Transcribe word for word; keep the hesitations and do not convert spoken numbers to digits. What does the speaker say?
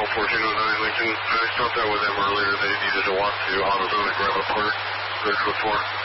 Control fourteen oh nine Lincoln. I stopped out with them earlier. They needed to walk to AutoZone and grab a part. Bridge with four.